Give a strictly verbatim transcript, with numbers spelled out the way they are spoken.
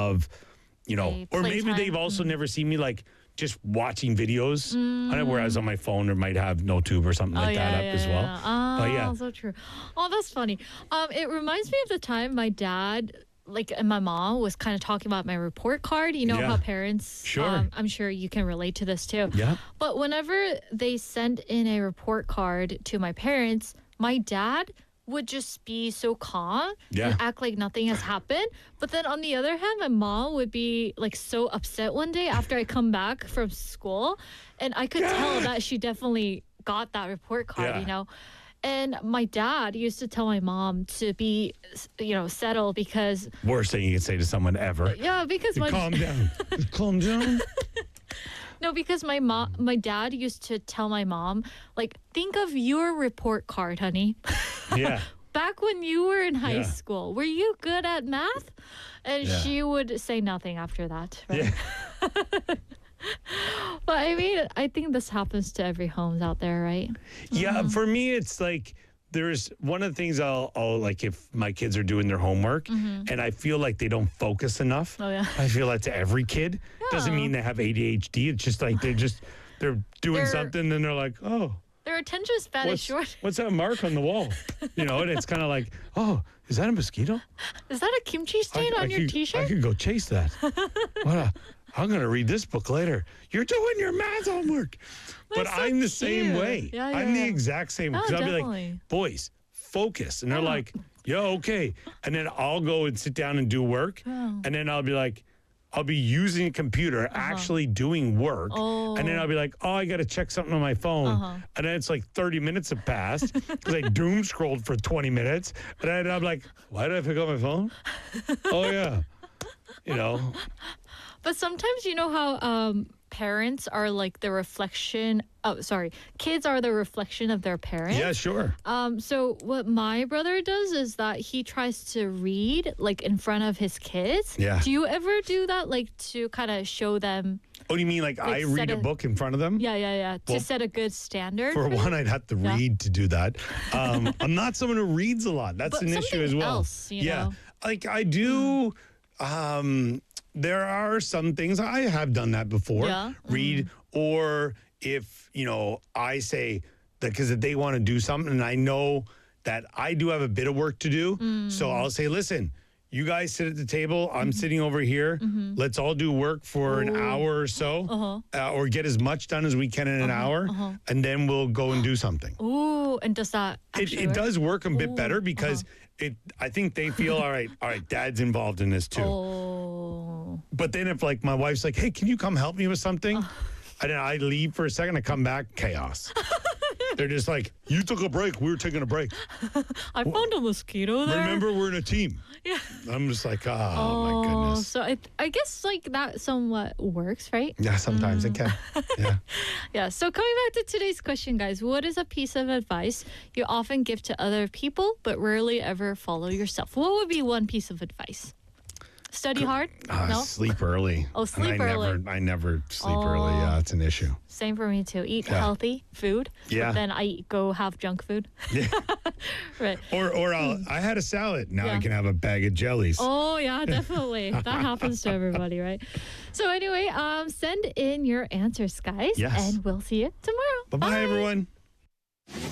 of, you know, Play- or maybe playtime. they've also Mm. never seen me like just watching videos. I know, whereas on my phone, it might have no tube or something like that up as well. Yeah. Oh, But yeah. so true. Oh, that's funny. Um, it reminds me of the time my dad, like, and my mom was kind of talking about my report card. You know Yeah. how parents, Sure. um, I'm sure you can relate to this too. Yeah. But whenever they send in a report card to my parents, my dad would just be so calm Yeah. and act like nothing has happened. But then on the other hand, my mom would be like so upset one day after I come back from school. And I could tell that she definitely got that report card, Yeah. you know. And my dad used to tell my mom to be, you know, settle because, Worst thing you can say to someone ever. yeah, because my Calm down. Calm down. no, because my mom, my dad used to tell my mom, like, think of your report card, honey. Yeah. Back when you were in high Yeah. school, were you good at math? And Yeah. she would say nothing after that. Right? Yeah. But I mean, I think this happens to every homes out there, right? Yeah, for me, it's like there's one of the things I'll, I'll like if my kids are doing their homework and I feel like they don't focus enough. Oh, yeah. I feel that's every kid. Doesn't Yeah. mean they have A D H D. It's just like they're just they're doing They're- something and they're like, oh, Their attention span is what's, short. what's that mark on the wall? You know, and it's kind of like, oh, is that a mosquito? Is that a kimchi stain I, on I your could, t-shirt? I could go chase that. what a, I'm going to read this book later. You're doing your math homework. But That's so I'm the same cute. way. Yeah, I'm yeah, the yeah. exact same. Oh, Because I'll be like, definitely. boys, focus. And they're Yeah. like, yeah, okay. And then I'll go and sit down and do work. Yeah. And then I'll be like, I'll be using a computer, actually doing work. Oh. And then I'll be like, oh, I got to check something on my phone. Uh-huh. And then it's like thirty minutes have passed because I doom scrolled for twenty minutes. And then I'm like, why did I pick up my phone? Oh, yeah. You know, But sometimes you know how um, parents are like the reflection. Oh, sorry, kids are the reflection of their parents. yeah, sure. Um, so what my brother does is that he tries to read like in front of his kids. Yeah. Do you ever do that, like to kind of show them? Oh, you mean like, I set read a a- book in front of them? Yeah, yeah, yeah. To Well, set a good standard. For them? one, I'd have to Yeah. read to do that. Um, I'm not someone who reads a lot. That's But an issue something as well. else, you yeah, know? like I do. Um, there are some things I have done that before. Yeah? Read, or if you know, I say that because if they want to do something, and I know that I do have a bit of work to do, Mm. so I'll say, listen. You guys sit at the table. I'm Mm-hmm. sitting over here. Let's all do work for an hour or so, Uh-huh. uh, or get as much done as we can in an hour, and then we'll go and do something. Ooh, and does that It, actually it work? does work a bit Ooh, better because it. I think they feel all right. All right, Dad's involved in this too. Oh. But then if like my wife's like, "Hey, can you come help me with something?" And then I leave for a second. I come back, chaos. They're just like, "You took a break. We were taking a break. I found a mosquito there. Remember, we're in a team." Yeah. I'm just like, "Oh, my Oh, goodness." so I, I guess like that somewhat works, right? Yeah, sometimes it can. Yeah. Yeah. So coming back to today's question, guys, what is a piece of advice you often give to other people but rarely ever follow yourself? What would be one piece of advice? Study hard? Uh, No? Sleep early. Oh, And sleep I early. Never, I never sleep early. Oh. Yeah, it's an issue. Same for me too. Eat Yeah. healthy food. Yeah. But then I eat- go have junk food. Yeah. Right. Or, or I'll, I had a salad. Now I Yeah. can have a bag of jellies. Oh yeah, definitely. That happens to everybody, right? So anyway, um, send in your answers, guys. Yes. And we'll see you tomorrow. Bye-bye, everyone.